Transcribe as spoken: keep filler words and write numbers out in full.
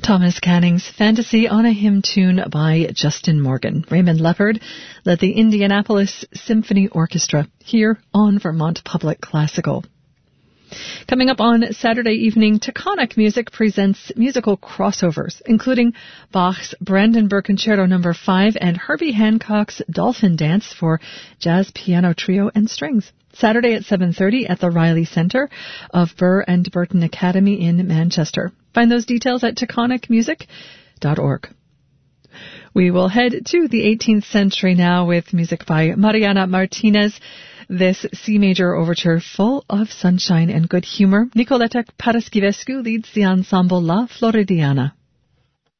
Thomas Canning's Fantasy on a hymn tune by Justin Morgan. Raymond Leppard led the Indianapolis Symphony Orchestra here on Vermont Public Classical. Coming up on Saturday evening, Taconic Music presents musical crossovers, including Bach's Brandenburg Concerto number five and Herbie Hancock's Dolphin Dance for jazz, piano, trio, and strings. Saturday at seven thirty at the Riley Center of Burr and Burton Academy in Manchester. Find those details at taconic music dot org. We will head to the eighteenth century now with music by Mariana Martinez. This C major overture full of sunshine and good humor. Nicoleta Paraschivescu leads the ensemble La Floridiana.